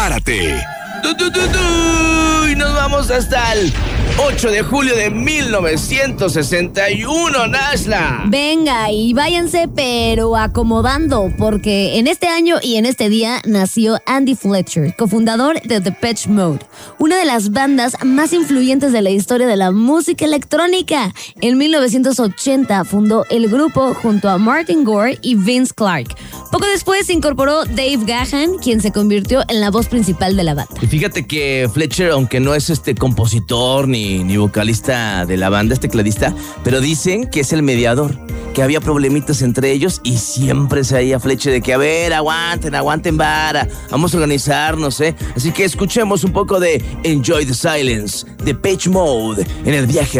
Prepárate. Y nos vamos hasta el 8 de julio de 1961, Nashla. Venga, y váyanse pero acomodando, porque en este año y en este día nació Andy Fletcher, cofundador de Depeche Mode, una de las bandas más influyentes de la historia de la música electrónica. En 1980 fundó el grupo junto a Martin Gore y Vince Clarke. Poco después se incorporó Dave Gahan, quien se convirtió en la voz principal de la banda. Y fíjate que Fletcher, aunque no es compositor ni vocalista de la banda, tecladista, pero dicen que es el mediador, que había problemitas entre ellos y siempre se veía Fletcher de que, a ver, aguanten vara, vamos a organizarnos, Así que escuchemos un poco de Enjoy the Silence, de Depeche Mode, en el viaje